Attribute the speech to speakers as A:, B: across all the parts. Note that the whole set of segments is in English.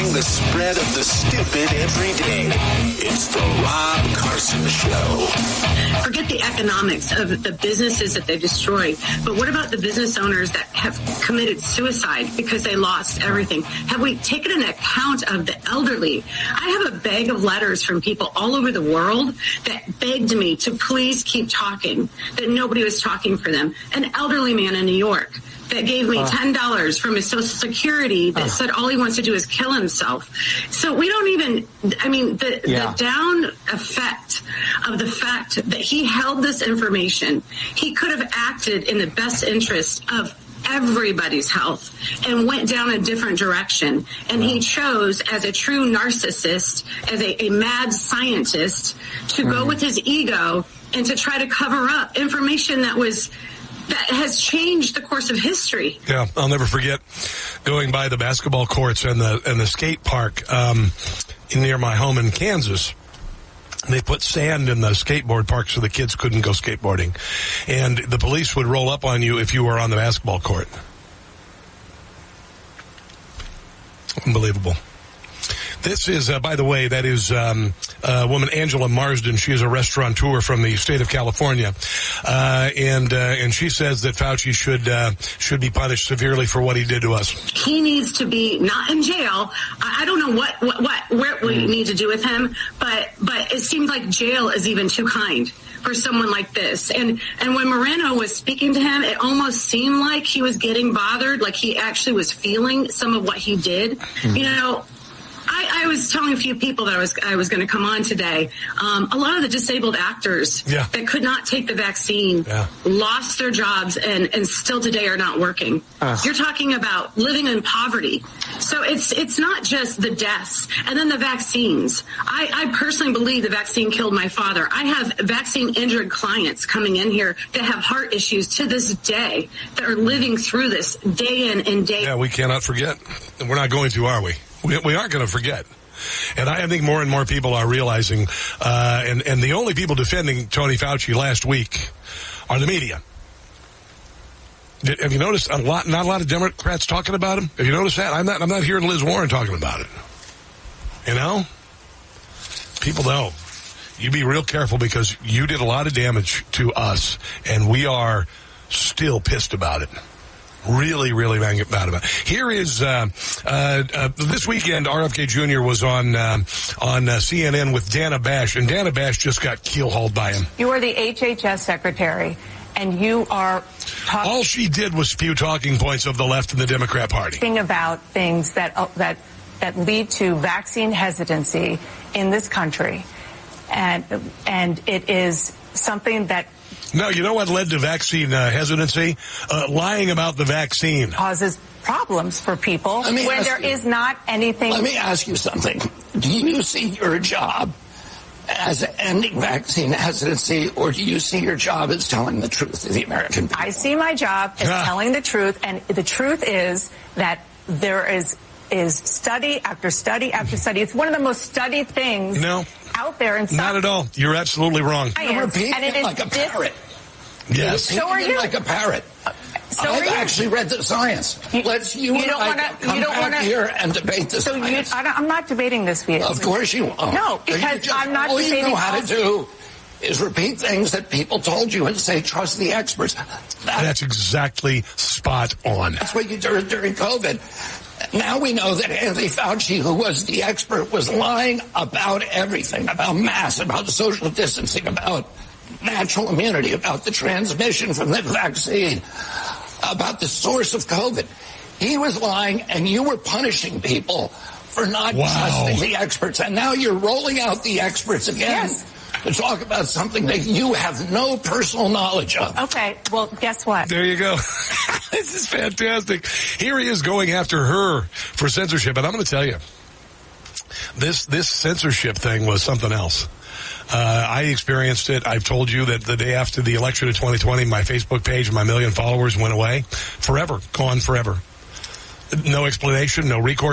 A: slowing the spread of the stupid every day. It's the Rob Carson Show.
B: Forget the economics of the businesses that they destroyed, but what about the business owners that have committed suicide because they lost everything? Have we taken an account of the elderly? I have a bag of letters from people all over the world that begged me to please keep talking, that nobody was talking for them. An elderly man in New York that gave me $10 from his Social Security that said all he wants to do is kill himself. So we don't even, the down effect of the fact that he held this information, he could have acted in the best interest of everybody's health and went down a different direction. And he chose, as a true narcissist, as a mad scientist, to go with his ego and to try to cover up information that has changed the course of history.
C: Yeah, I'll never forget going by the basketball courts and the skate park near my home in Kansas. They put sand in the skateboard park so the kids couldn't go skateboarding. And the police would roll up on you if you were on the basketball court. Unbelievable. This is, by the way, that is a woman, Angela Marsden. She is a restaurateur from the state of California, and she says that Fauci should be punished severely for what he did to us.
B: He needs to be not in jail. I don't know where we need to do with him, but it seems like jail is even too kind for someone like this. And when Moreno was speaking to him, it almost seemed like he was getting bothered, like he actually was feeling some of what he did. You know, I was telling a few people that I was going to come on today. A lot of the disabled actors that could not take the vaccine lost their jobs and still today are not working. You're talking about living in poverty. So it's not just the deaths and then the vaccines. I personally believe the vaccine killed my father. I have vaccine injured clients coming in here that have heart issues to this day that are living through this day in and day out.
C: Yeah, we cannot forget. And we're not going to, are we? We aren't going to forget. And I think more and more people are realizing, and the only people defending Tony Fauci last week are the media. Have you noticed not a lot of Democrats talking about him? Have you noticed that? I'm not hearing Liz Warren talking about it. You know? People know. You be real careful because you did a lot of damage to us, and we are still pissed about it. Really, really bad about it. Here is this weekend. RFK Jr. was on CNN with Dana Bash, and Dana Bash just got keelhauled by him.
D: You are the HHS secretary, and you are
C: all she did was spew talking points of the left and the Democrat Party.
D: Talking about things that lead to vaccine hesitancy in this country, and it is something that.
C: No, you know what led to vaccine hesitancy? Lying about the vaccine.
D: Causes problems for people when there is not anything.
E: Let me ask you something. Do you see your job as ending vaccine hesitancy, or do you see your job as telling the truth to the American people?
D: I see my job as telling the truth, and the truth is that there is study after study after study. It's one of the most studied things out there. In
C: not at all. You're absolutely wrong.
E: You're repeating it like a parrot.
C: Yes.
D: So are you.
E: Like a parrot. I've actually read the science. Let's come back here and debate the science.
D: I'm not debating this with you.
E: Of course you won't.
D: No, because I'm not debating.
E: All you know how to do is repeat things that people told you and say, trust the experts.
C: That's exactly spot on.
E: That's what you did during COVID. Now we know that Anthony Fauci, who was the expert, was lying about everything, about masks, about social distancing, about natural immunity, about the transmission from the vaccine, about the source of COVID. He was lying, and you were punishing people for not trusting the experts. And now you're rolling out the experts again to talk about something that you have no personal knowledge of.
D: Okay, well, guess what?
C: There you go. This is fantastic. Here he is going after her for censorship. And I'm going to tell you, this censorship thing was something else. I experienced it. I've told you that the day after the election of 2020, my Facebook page and my 1 million followers went away. Forever. Gone forever. No explanation, no recourse,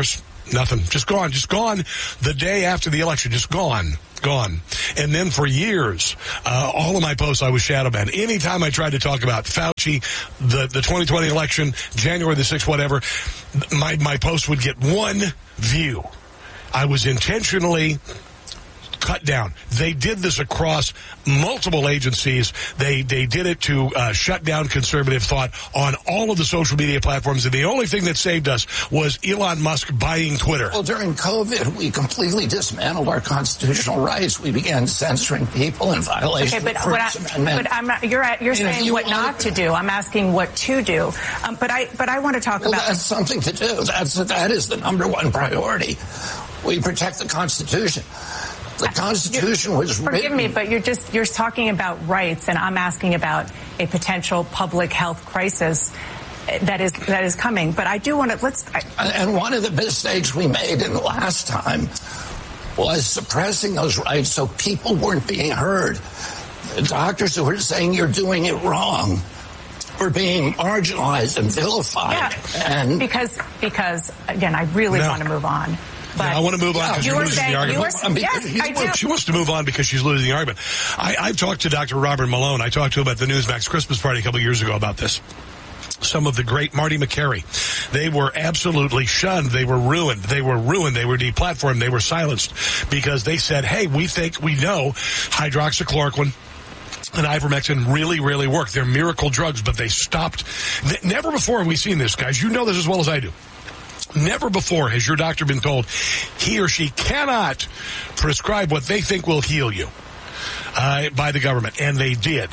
C: Nothing. Just gone. Just gone the day after the election. Just gone. And then for years, all of my posts I was shadow banned. Anytime I tried to talk about Fauci, the 2020 election, January the 6th, whatever, my post would get one view. I was intentionally cut down. They did this across multiple agencies. They did it to shut down conservative thought on all of the social media platforms. And the only thing that saved us was Elon Musk buying Twitter.
E: Well, during COVID, we completely dismantled our constitutional rights. We began censoring people in violation of the First Amendment.
D: But you're saying what not to do. I'm asking what to do. But I want to talk about...
E: That's something to do. That is the number one priority. We protect the Constitution. The Constitution was written...
D: Forgive me, but you're talking about rights, and I'm asking about a potential public health crisis that is coming. But I do want to...
E: And one of the mistakes we made in the last time was suppressing those rights so people weren't being heard. The doctors who were saying you're doing it wrong were being marginalized and vilified.
D: Yeah, and because again, I really want to move on. But
C: I want to move on because you're losing the argument.
D: Yes, I do.
C: She wants to move on because she's losing the argument. I've talked to Dr. Robert Malone. I talked to him at the Newsmax Christmas party a couple years ago about this. Some of the great Marty McCary, they were absolutely shunned. They were ruined. They were deplatformed. They were silenced because they said, hey, we know hydroxychloroquine and ivermectin really, really work. They're miracle drugs, but they stopped. Never before have we seen this, guys. You know this as well as I do. Never before has your doctor been told he or she cannot prescribe what they think will heal you by the government. And they did.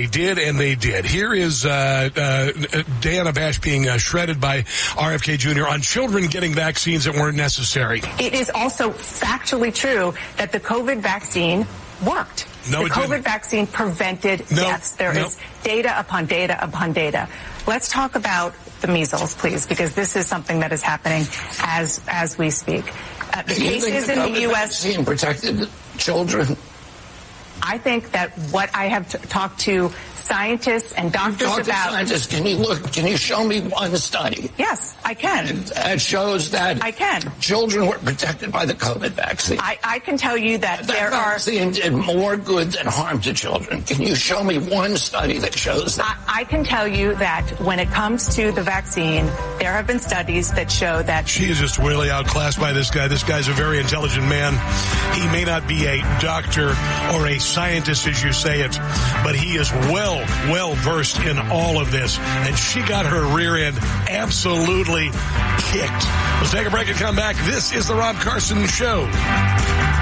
C: Here is Diana Bash being shredded by RFK Jr. on children getting vaccines that weren't necessary.
D: It is also factually true that the COVID vaccine worked.
C: No,
D: the COVID vaccine prevented deaths. There is data upon data upon data. Let's talk about the measles, please, because this is something that is happening as we speak. The cases in the U.S.
E: vaccine protected children.
D: I think that what I have talked to scientists and doctors about...
E: Scientists, can you show me one study?
D: Yes, I can.
E: That shows that children were protected by the COVID vaccine.
D: I can tell you that there are...
E: That vaccine did more good than harm to children. Can you show me one study that shows that?
D: I can tell you that when it comes to the vaccine, there have been studies that show that...
C: She is just really outclassed by this guy. This guy's a very intelligent man. He may not be a doctor or a scientist, as you say it, but he is well versed in all of this. And she got her rear end absolutely kicked. Let's take a break and come back. This is the Rob Carson Show.